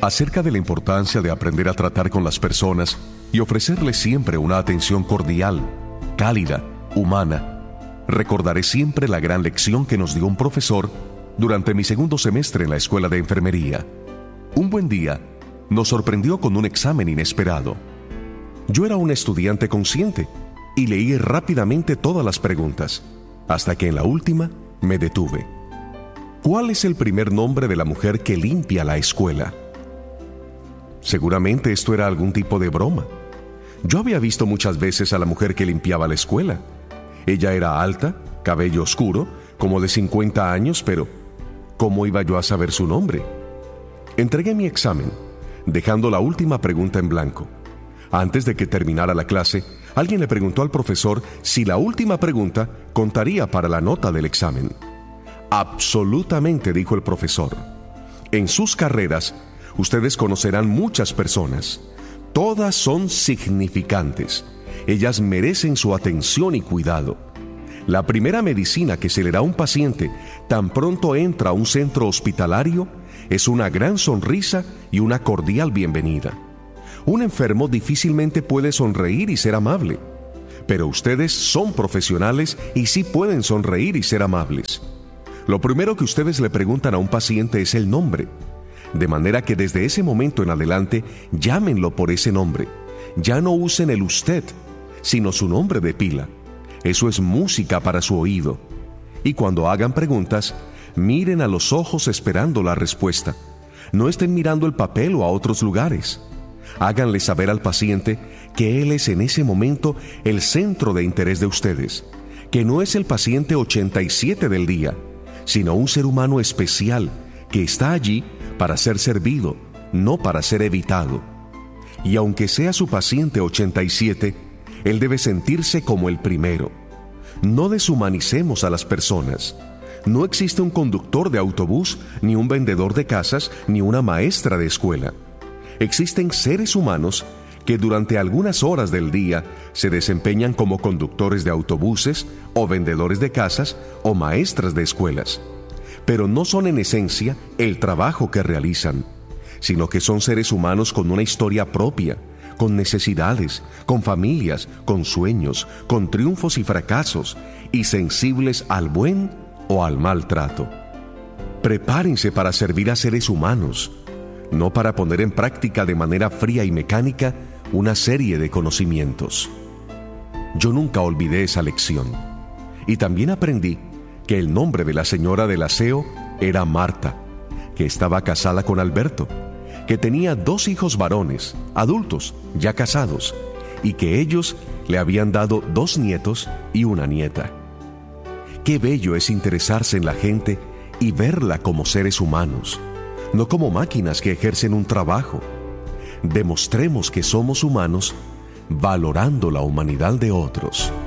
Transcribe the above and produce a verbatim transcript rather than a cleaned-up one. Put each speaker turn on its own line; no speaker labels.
acerca de la importancia de aprender a tratar con las personas y ofrecerles siempre una atención cordial, cálida, humana. Recordaré siempre la gran lección que nos dio un profesor durante mi segundo semestre en la escuela de enfermería. Un buen día, nos sorprendió con un examen inesperado. Yo era un estudiante consciente y leí rápidamente todas las preguntas, hasta que en la última me detuve. ¿Cuál es el primer nombre de la mujer que limpia la escuela? Seguramente esto era algún tipo de broma. Yo había visto muchas veces a la mujer que limpiaba la escuela. Ella era alta, cabello oscuro, como de cincuenta años, pero ¿cómo iba yo a saber su nombre? Entregué mi examen, dejando la última pregunta en blanco. Antes de que terminara la clase, alguien le preguntó al profesor si la última pregunta contaría para la nota del examen. Absolutamente, dijo el profesor. En sus carreras, ustedes conocerán muchas personas. Todas son significantes. Ellas merecen su atención y cuidado. La primera medicina que se le da a un paciente tan pronto entra a un centro hospitalario es una gran sonrisa y una cordial bienvenida. Un enfermo difícilmente puede sonreír y ser amable, pero ustedes son profesionales y sí pueden sonreír y ser amables. Lo primero que ustedes le preguntan a un paciente es el nombre, de manera que desde ese momento en adelante llámenlo por ese nombre. Ya no usen el usted, sino su nombre de pila. Eso es música para su oído. Y cuando hagan preguntas, miren a los ojos esperando la respuesta. No estén mirando el papel o a otros lugares. Háganle saber al paciente que él es en ese momento el centro de interés de ustedes, que no es el paciente ochenta y siete del día, sino un ser humano especial que está allí para ser servido, no para ser evitado. Y aunque sea su paciente ochenta y siete, él debe sentirse como el primero. No deshumanicemos a las personas. No existe un conductor de autobús, ni un vendedor de casas, ni una maestra de escuela. Existen seres humanos que durante algunas horas del día se desempeñan como conductores de autobuses, o vendedores de casas, o maestras de escuelas. Pero no son en esencia el trabajo que realizan, sino que son seres humanos con una historia propia, con necesidades, con familias, con sueños, con triunfos y fracasos, y sensibles al buen o al mal trato. Prepárense para servir a seres humanos, no para poner en práctica de manera fría y mecánica una serie de conocimientos. Yo nunca olvidé esa lección. Y también aprendí que el nombre de la señora del aseo era Marta, que estaba casada con Alberto, que tenía dos hijos varones, adultos, ya casados, y que ellos le habían dado dos nietos y una nieta. Qué bello es interesarse en la gente y verla como seres humanos, no como máquinas que ejercen un trabajo. Demostremos que somos humanos valorando la humanidad de otros.